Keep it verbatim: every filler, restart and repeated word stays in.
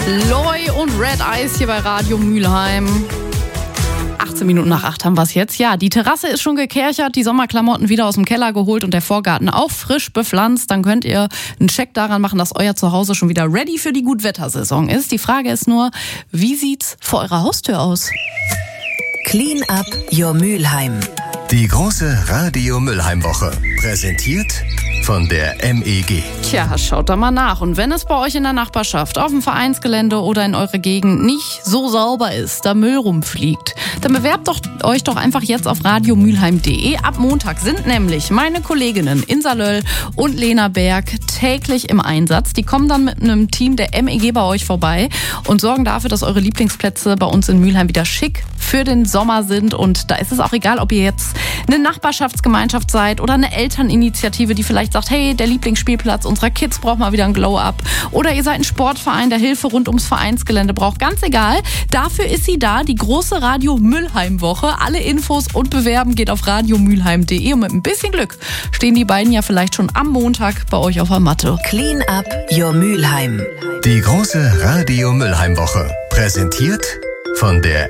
Loy und Red Eyes hier bei Radio Mülheim. achtzehn Minuten nach acht haben wir es jetzt. Ja, die Terrasse ist schon gekerchert, die Sommerklamotten wieder aus dem Keller geholt und der Vorgarten auch frisch bepflanzt. Dann könnt ihr einen Check daran machen, dass euer Zuhause schon wieder ready für die Gutwettersaison ist. Die Frage ist nur, wie sieht's vor eurer Haustür aus? Clean up your Mülheim. Die große Radio Mülheim Woche. Präsentiert von der M E G. Tja, schaut da mal nach. Und wenn es bei euch in der Nachbarschaft, auf dem Vereinsgelände oder in eurer Gegend nicht so sauber ist, da Müll rumfliegt, dann bewerbt doch, euch doch einfach jetzt auf radiomülheim punkt de. Ab Montag sind nämlich meine Kolleginnen Insa Löll und Lena Berg täglich im Einsatz. Die kommen dann mit einem Team der M E G bei euch vorbei und sorgen dafür, dass eure Lieblingsplätze bei uns in Mülheim wieder schick für den Sommer sind. Und da ist es auch egal, ob ihr jetzt eine Nachbarschaftsgemeinschaft seid oder eine Elterninitiative, die vielleicht sagt, hey, der Lieblingsspielplatz unserer Kids braucht mal wieder ein Glow-Up. Oder ihr seid ein Sportverein, der Hilfe rund ums Vereinsgelände braucht. Ganz egal. Dafür ist sie da, die große Radio Mülheim Woche. Alle Infos und Bewerben geht auf radiomülheim punkt de. Und mit ein bisschen Glück stehen die beiden ja vielleicht schon am Montag bei euch auf der Matte. Clean up your Mülheim. Die große Radio Mülheim Woche. Präsentiert von der